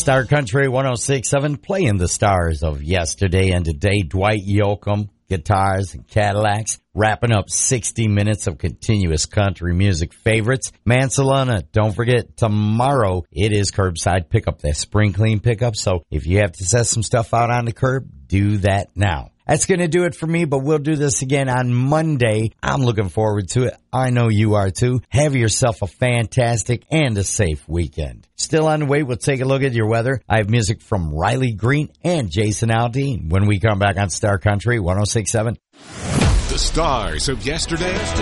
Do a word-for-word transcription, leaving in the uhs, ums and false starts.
Star Country one oh six point seven, playing the stars of yesterday and today. Dwight Yoakam, guitars and Cadillacs, wrapping up sixty minutes of continuous country music favorites. Mancelona, don't forget, tomorrow it is curbside pickup, that spring clean pickup. So if you have to set some stuff out on the curb, do that now. That's going to do it for me, but we'll do this again on Monday. I'm looking forward to it. I know you are too. Have yourself a fantastic and a safe weekend. Still on the way, we'll take a look at your weather. I have music from Riley Green and Jason Aldean when we come back on Star Country one oh six point seven. The stars of yesterday